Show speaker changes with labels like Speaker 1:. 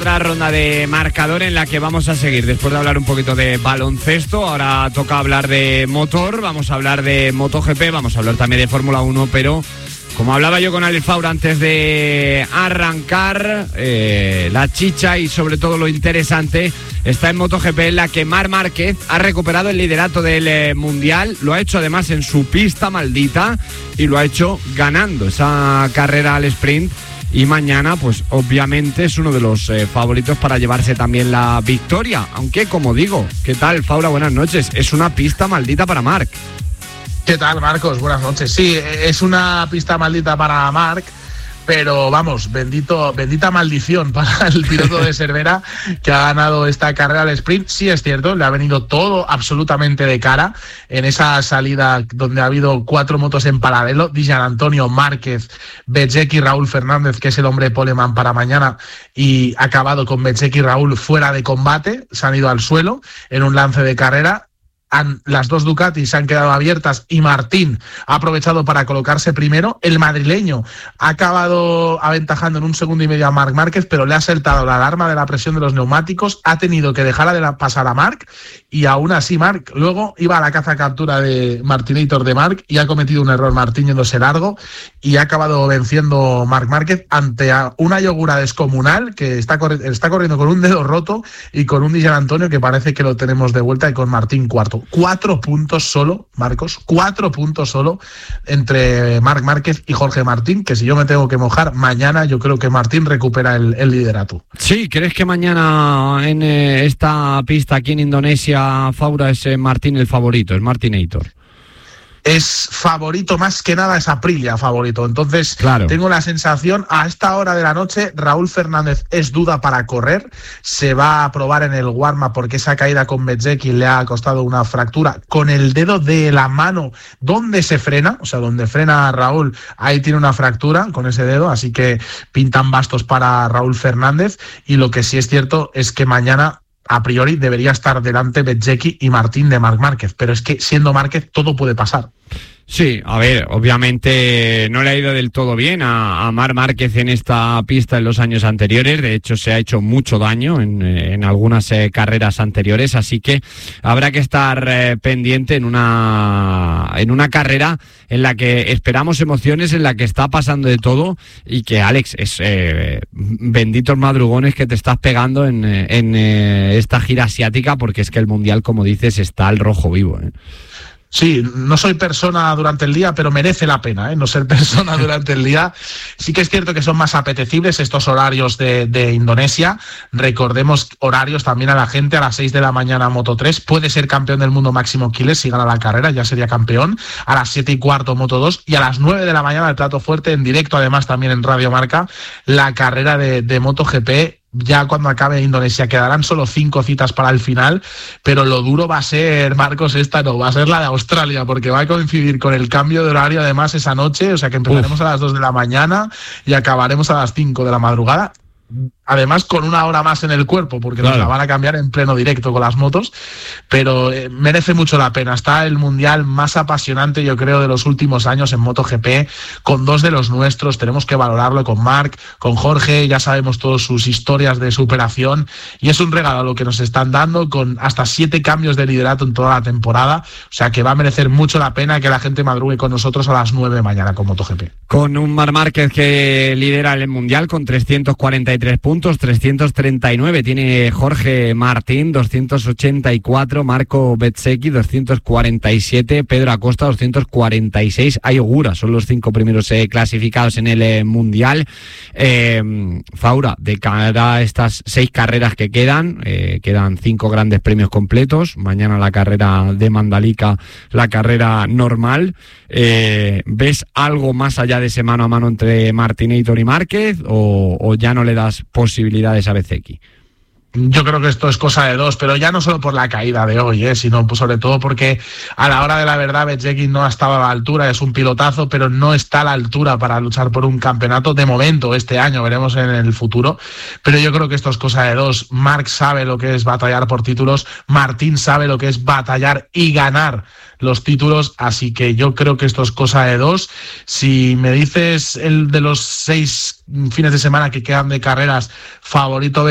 Speaker 1: Otra ronda de marcador en la que vamos a seguir después de hablar un poquito de baloncesto. Ahora toca hablar de motor, vamos a hablar de MotoGP, vamos a hablar también de Fórmula 1, pero como hablaba yo con Alex Faura antes de arrancar, la chicha y sobre todo lo interesante está en MotoGP, en la que Marc Márquez ha recuperado el liderato del Mundial. Lo ha hecho además en su pista maldita y lo ha hecho ganando esa carrera al sprint. Y mañana, pues obviamente es uno de los favoritos para llevarse también la victoria. Aunque, como digo, ¿qué tal, Faura? Buenas noches. Es una pista maldita para Marc.
Speaker 2: ¿Qué tal, Marcos? Buenas noches. Sí, es una pista maldita para Marc, pero vamos, bendita maldición para el piloto de Cervera que ha ganado esta carrera al sprint. Sí, es cierto, le ha venido todo absolutamente de cara en esa salida donde ha habido 4 motos en paralelo: Di Giannantonio, Márquez, Bezzecchi, Raúl Fernández, que es el hombre poleman para mañana, y ha acabado con Bezzecchi y Raúl fuera de combate, se han ido al suelo en un lance de carrera. Las dos Ducati se han quedado abiertas y Martín ha aprovechado para colocarse primero. El madrileño ha acabado aventajando en 1,5 segundos a Marc Márquez, pero le ha saltado la alarma de la presión de los neumáticos, ha tenido que dejar de pasar a Marc, y aún así Marc luego iba a la caza captura de Martinator de Marc y ha cometido un error Martín yéndose largo y ha acabado venciendo Marc Márquez ante una yogura descomunal que está corriendo con un dedo roto y con un Di Giannantonio que parece que lo tenemos de vuelta, y con Martín cuarto. 4 puntos solo, Marcos, 4 puntos solo entre Marc Márquez y Jorge Martín, que si yo me tengo que mojar, mañana yo creo que Martín recupera el liderato.
Speaker 1: Sí, ¿crees que mañana en esta pista aquí en Indonesia, Faura, es Martín el favorito, es Martinator?
Speaker 2: Es favorito, más que nada es Aprilia favorito. Entonces, claro, tengo la sensación, a esta hora de la noche, Raúl Fernández es duda para correr. Se va a probar en el warm-up porque esa caída con Bezzecchi le ha costado una fractura con el dedo de la mano donde se frena, o sea, donde frena Raúl, ahí tiene una fractura con ese dedo, así que pintan bastos para Raúl Fernández. Y lo que sí es cierto es que mañana, a priori, debería estar delante Bezzecchi y Martín de Marc Márquez, pero es que siendo Márquez todo puede pasar.
Speaker 1: Sí, a ver, obviamente no le ha ido del todo bien a Marc Márquez en esta pista en los años anteriores. De hecho, se ha hecho mucho daño en algunas carreras anteriores, así que habrá que estar pendiente en una carrera en la que esperamos emociones, en la que está pasando de todo, y que, Alex, es benditos madrugones que te estás pegando en esta gira asiática, porque es que el Mundial, como dices, está al rojo vivo, ¿eh?
Speaker 2: Sí, no soy persona durante el día, pero merece la pena, no ser persona durante el día. Sí que es cierto que son más apetecibles estos horarios de Indonesia. Recordemos horarios también a la gente: a las 6 de la mañana Moto3, puede ser campeón del mundo Máximo Quiles si gana la carrera, ya sería campeón. A las 7:15 Moto2, y a las 9 de la mañana el plato fuerte, en directo además también en Radio Marca, la carrera de MotoGP. Ya cuando acabe Indonesia quedarán solo 5 citas para el final, pero lo duro va a ser, Marcos, va a ser la de Australia, porque va a coincidir con el cambio de horario además esa noche, o sea que empezaremos a las 2 de la mañana y acabaremos a las 5 de la madrugada. Además con 1 hora más en el cuerpo, porque claro, nos la van a cambiar en pleno directo con las motos, pero merece mucho la pena. Está el Mundial más apasionante, yo creo, de los últimos años en MotoGP, con 2 de los nuestros. Tenemos que valorarlo con Marc, con Jorge, ya sabemos todas sus historias de superación, y es un regalo lo que nos están dando, con hasta 7 cambios de liderato en toda la temporada, o sea que va a merecer mucho la pena que la gente madrugue con nosotros a las 9 de mañana con MotoGP.
Speaker 1: Con un Marc Márquez que lidera el Mundial con 343 puntos, 339 tiene Jorge Martín, 284 Marco Bezzecchi, 247 Pedro Acosta, 246 Ayogura. Son los 5 primeros clasificados en el Mundial. Faura, de cara a estas 6 carreras que quedan 5 grandes premios completos. Mañana la carrera de Mandalika, la carrera normal. ¿Ves algo más allá de ese mano a mano entre Martinator y Márquez, o ya no le das posibilidades a Bezzecchi?
Speaker 2: Yo creo que esto es cosa de dos, pero ya no solo por la caída de hoy, sino pues sobre todo porque a la hora de la verdad Bezzecchi no ha estado a la altura. Es un pilotazo, pero no está a la altura para luchar por un campeonato de momento este año, veremos en el futuro, pero yo creo que esto es cosa de dos. Marc sabe lo que es batallar por títulos, Martín sabe lo que es batallar y ganar los títulos, así que yo creo que esto es cosa de dos. Si me dices el de los 6 fines de semana que quedan de carreras, favorito